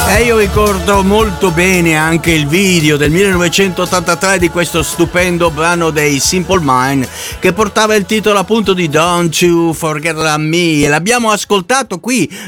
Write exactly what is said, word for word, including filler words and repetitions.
E io ricordo molto bene anche il video del millenovecentottantatré di questo stupendo brano dei Simple Minds che portava il titolo appunto di Don't You Forget About Me, e l'abbiamo ascoltato qui